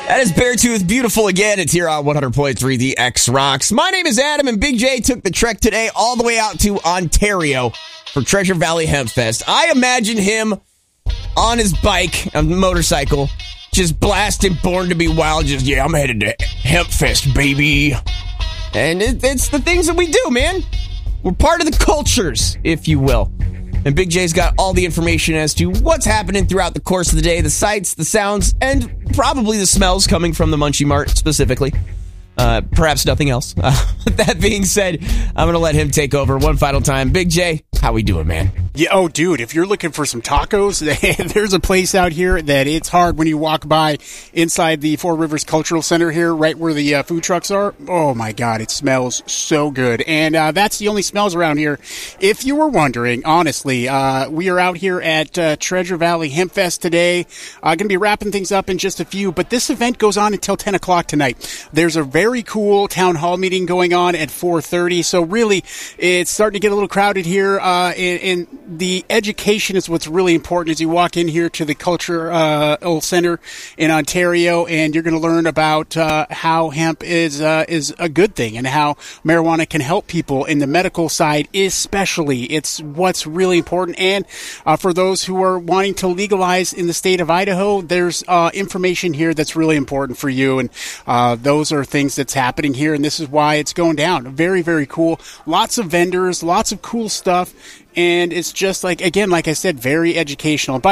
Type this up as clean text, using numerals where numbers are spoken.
That is Beartooth, Beautiful Again. It's here on 100.3 The X Rocks. My name is Adam, and Big J took the trek today all the way out to Ontario for Treasure Valley Hemp Fest. I imagine him on his bike, a motorcycle, just blasting Born to Be Wild. Just, I'm headed to Hemp Fest, baby. And it's the things that we do, man. We're part of the cultures, if you will. And Big J's got all the information as to what's happening throughout the course of the day, the sights, the sounds, and probably the smells coming from the Munchie Mart specifically. Perhaps nothing else. That being said, I'm going to let him take over one final time. Big J, how we doing, man? Yeah, oh, dude, if you're looking for some tacos, there's a place out here that it's hard when you walk by inside the Four Rivers Cultural Center here, right where the food trucks are. Oh, my God, it smells so good. And that's the only smells around here. If you were wondering, honestly, we are out here at Treasure Valley Hemp Fest today. Going to be wrapping things up in just a few, but this event goes on until 10 o'clock tonight. There's a very cool town hall meeting going on at 4:30, so really, it's starting to get a little crowded here, and the education is what's really important as you walk in here to the Cultural Center in Ontario, and you're going to learn about how hemp is a good thing and how marijuana can help people in the medical side especially. It's what's really important, and for those who are wanting to legalize in the state of Idaho, there's information here that's really important for you, and those are things that's happening here, and this is why it's going down. Very, very cool. Lots of vendors, lots of cool stuff, and it's just like, again, like I said, very educational.